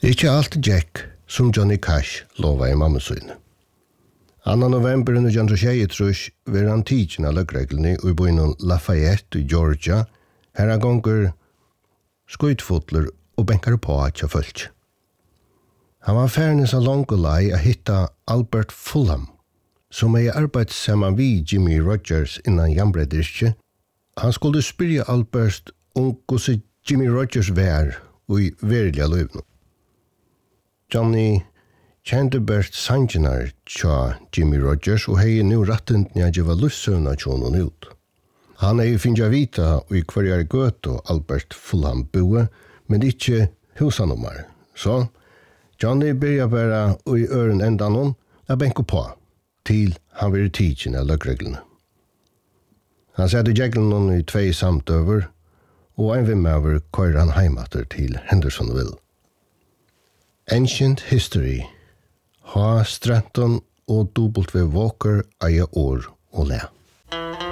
Ikke alt Jack som Johnny Cash lova I mammasøyne. 2. november 1923 var han tidsen av løgreglene I byen Lafayette I Georgia, her gonger skøytfotler og benkar på at jeg følte. Han var ferdig så langt og lei å hitta Albert Fulham, som arbeidet sammen vi Jimmy Rogers innan jambredyrke. Han skulle spyrja Albert hvordan Jimmy Rogers var og I verilige løvene. Johnny kjente bert sangenar tja Jimmy Rogers og hei nu rattentni at gjeva lussøvna tjonen ut. Han finja vita og I hverjar gøt og Albert Fulham boe, men ikkje husanumar. Så Johnny byrja bara og I øren enda noen a benko på, til han var I tidsin av løgreglene. Han sette jeglen I 2 samtøver, og ein vimmaver køyre han heimater til Hendersonville. Ancient History, H. Stratton og W. Walker eie år og le.